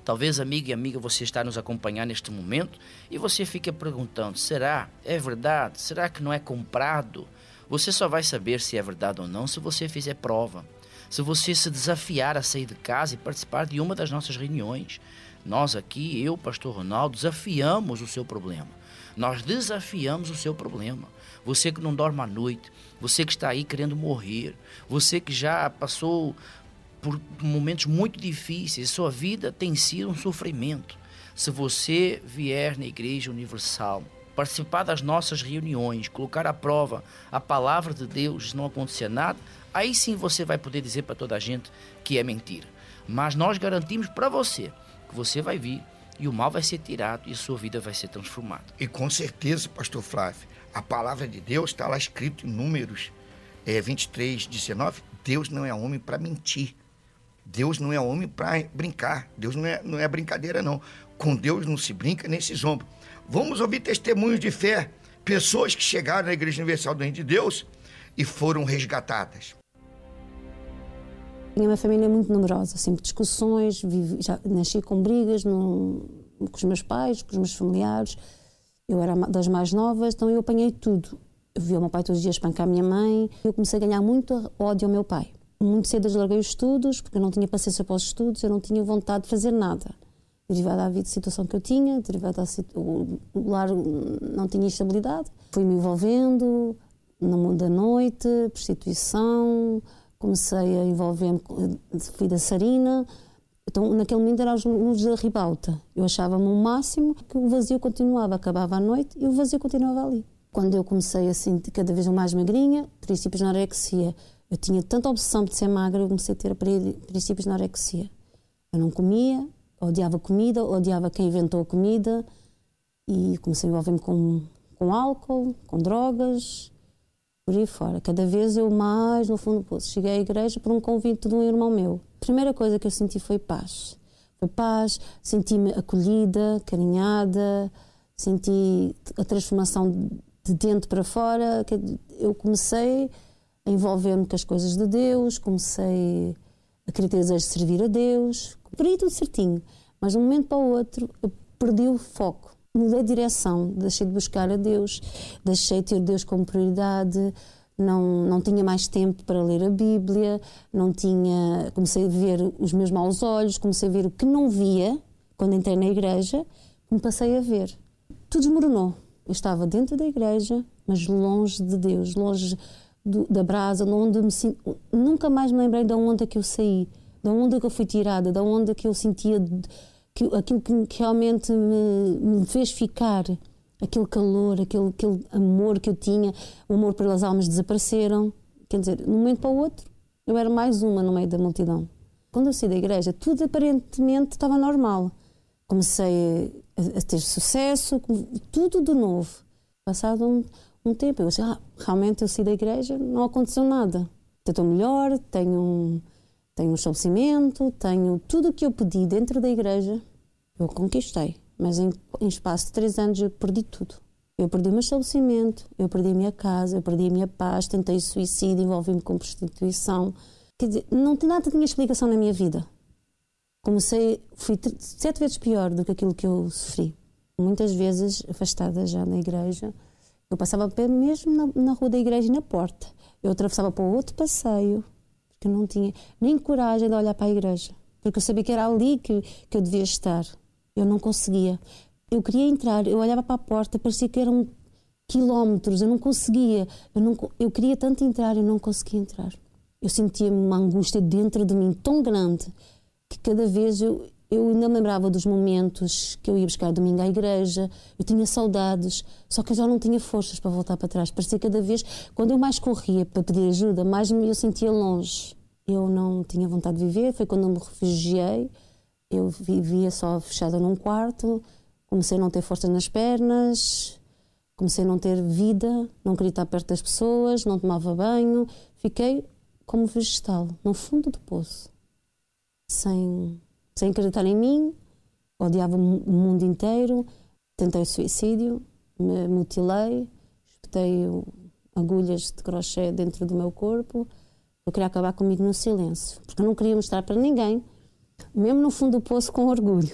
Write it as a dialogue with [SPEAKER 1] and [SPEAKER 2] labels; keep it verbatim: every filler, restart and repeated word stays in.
[SPEAKER 1] Talvez, amigo e amiga, você está nos acompanhando neste momento e você fica perguntando, será? É verdade? Será que não é comprado? Você só vai saber se é verdade ou não se você fizer prova. Se você se desafiar a sair de casa e participar de uma das nossas reuniões. Nós aqui, eu, pastor Ronaldo, desafiamos o seu problema. Nós desafiamos o seu problema. Você que não dorme à noite, você que está aí querendo morrer, você que já passou por momentos muito difíceis, sua vida tem sido um sofrimento. Se você vier na Igreja Universal, participar das nossas reuniões, colocar à prova a palavra de Deus, não acontecer nada, aí sim você vai poder dizer para toda a gente que é mentira. Mas nós garantimos para você que você vai vir e o mal vai ser tirado e a sua vida vai ser transformada.
[SPEAKER 2] E com certeza, pastor Flávio, a palavra de Deus está lá escrito em Números é, vinte e três, dezenove, Deus não é homem para mentir. Deus não é homem para brincar. Deus não é, não é brincadeira, não. Com Deus não se brinca nem se zomba. Vamos ouvir testemunhos de fé. Pessoas que chegaram na Igreja Universal do Reino de Deus e foram resgatadas.
[SPEAKER 3] Tinha uma família muito numerosa, sempre discussões, vivi, já nasci com brigas no, com os meus pais, com os meus familiares. Eu era das mais novas, então eu apanhei tudo. Eu via o meu pai todos os dias espancar a minha mãe. Eu comecei a ganhar muito ódio ao meu pai. Muito cedo eu larguei os estudos, porque eu não tinha paciência para os estudos, eu não tinha vontade de fazer nada. Derivado à vida de situação que eu tinha, derivado à o lar não tinha estabilidade. Fui-me envolvendo no mundo da noite, prostituição, comecei a envolver-me, fui dançarina. Então, naquele momento eram os luzes da ribalta. Eu achava-me o máximo que o vazio continuava, acabava à noite e o vazio continuava ali. Quando eu comecei assim, cada vez mais magrinha, princípios de anorexia. Eu tinha tanta obsessão de ser magra, eu comecei a ter princípios de anorexia. Eu não comia, odiava comida, odiava quem inventou a comida e comecei a envolver-me com, com álcool, com drogas, por aí fora. Cada vez eu mais no fundo do poço. Cheguei à igreja por um convite de um irmão meu. A primeira coisa que eu senti foi paz. Foi paz, senti-me acolhida, carinhada, senti a transformação de dentro para fora. Eu comecei a envolver-me com as coisas de Deus, comecei a querer ter desejo de servir a Deus, por aí tudo certinho. Mas de um momento para o outro eu perdi o foco, mudei de direção, deixei de buscar a Deus, deixei de ter Deus como prioridade, não, não tinha mais tempo para ler a Bíblia, não tinha, comecei a ver os meus maus olhos, comecei a ver o que não via quando entrei na igreja, me passei a ver. Tudo desmoronou. Eu estava dentro da igreja, mas longe de Deus, longe Do, da brasa, onde me sinto, nunca mais me lembrei da onda que eu saí, da onda que eu fui tirada, da onda que eu sentia, que, aquilo que, que realmente me, me fez ficar, aquele calor, aquele, aquele amor que eu tinha, o amor pelas almas desapareceram. Quer dizer, de um momento para o outro, eu era mais uma no meio da multidão. Quando eu saí da igreja, tudo aparentemente estava normal. Comecei a, a ter sucesso, tudo de novo. Passado um Um tempo, eu disse, ah, realmente eu saí da igreja, não aconteceu nada. Estou melhor, tenho um, tenho um estabelecimento, tenho tudo o que eu pedi dentro da igreja, eu conquistei. Mas em, em espaço de três anos eu perdi tudo. Eu perdi o meu estabelecimento, eu perdi a minha casa, eu perdi a minha paz, tentei suicídio, envolvi-me com prostituição. Quer dizer, não, nada tinha explicação na minha vida. Comecei, fui sete vezes pior do que aquilo que eu sofri. Muitas vezes, afastada já da igreja, eu passava mesmo na, na rua da igreja e na porta. Eu atravessava para o outro passeio, porque eu não tinha nem coragem de olhar para a igreja. Porque eu sabia que era ali que, que eu devia estar. Eu não conseguia. Eu queria entrar, eu olhava para a porta, parecia que eram quilómetros, eu não conseguia. Eu, não, eu queria tanto entrar, eu não conseguia entrar. Eu sentia uma angústia dentro de mim tão grande que cada vez eu... Eu ainda me lembrava dos momentos que eu ia buscar domingo à igreja, eu tinha saudades, só que eu já não tinha forças para voltar para trás. Parecia cada vez, quando eu mais corria para pedir ajuda, mais eu sentia longe. Eu não tinha vontade de viver, foi quando eu me refugiei, eu vivia só fechada num quarto, comecei a não ter forças nas pernas, comecei a não ter vida, não queria estar perto das pessoas, não tomava banho, fiquei como vegetal, no fundo do poço, sem... sem acreditar em mim, odiava o mundo inteiro, tentei suicídio, me mutilei, espetei agulhas de crochê dentro do meu corpo. Eu queria acabar comigo no silêncio, porque eu não queria mostrar para ninguém, mesmo no fundo do poço, com orgulho.